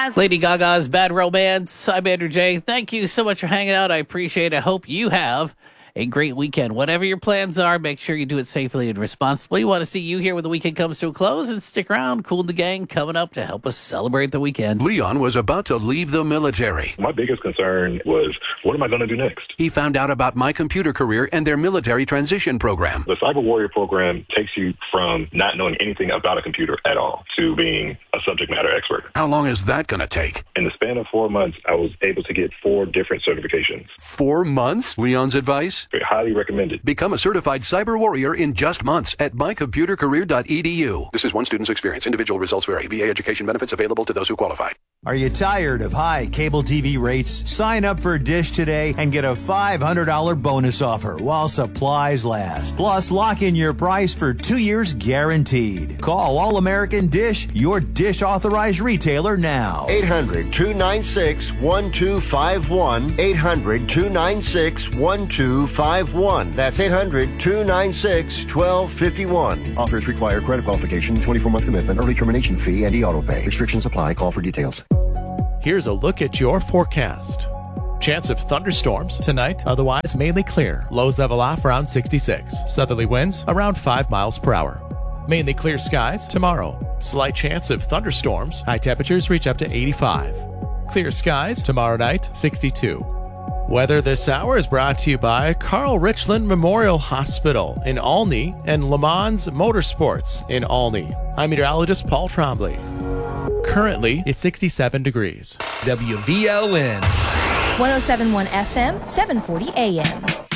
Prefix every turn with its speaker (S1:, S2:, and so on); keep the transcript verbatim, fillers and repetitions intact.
S1: Lady Gaga's Bad Romance. I'm Andrew J. Thank you so much for hanging out. I appreciate it. I hope you have a great weekend. Whatever your plans are, make sure you do it safely and responsibly. We want to see you here when the weekend comes to a close, and stick around. Kool and the Gang coming up to help us celebrate the weekend.
S2: Leon was about to leave the military.
S3: My biggest concern was, what am I going to do next?
S2: He found out about My Computer Career and their military transition program.
S3: The Cyber Warrior program takes you from not knowing anything about a computer at all to being a subject matter expert.
S2: How long is that going to take?
S3: In the span of four months, I was able to get four different certifications.
S2: Four months? Leon's advice?
S3: Very highly recommended.
S2: Become a certified cyber warrior in just months at my computer career dot e d u. This is one student's experience. Individual results vary. V A education benefits available to those who qualify.
S4: Are you tired of high cable T V rates? Sign up for Dish today and get a five hundred dollars bonus offer while supplies last. Plus, lock in your price for two years guaranteed. Call All American Dish, your Dish authorized retailer now.
S5: eight hundred, two nine six, one two five one. eight hundred, two nine six, one two five one. That's eight hundred, two nine six, one two five one. Offers require credit qualification, twenty-four month commitment, early termination fee, and e-auto pay. Restrictions apply. Call for details.
S6: Here's a look at your forecast. Chance of thunderstorms tonight, otherwise mainly clear. Lows level off around sixty-six. Southerly winds around five miles per hour. Mainly clear skies tomorrow. Slight chance of thunderstorms. High temperatures reach up to eighty-five. Clear skies tomorrow night, sixty-two. Weather this hour is brought to you by Carl Richland Memorial Hospital in Olney and Le Mans Motorsports in Olney. I'm meteorologist Paul Trombley. Currently, it's sixty-seven degrees.
S7: W V L N
S8: one oh seven point one F M, seven forty A M.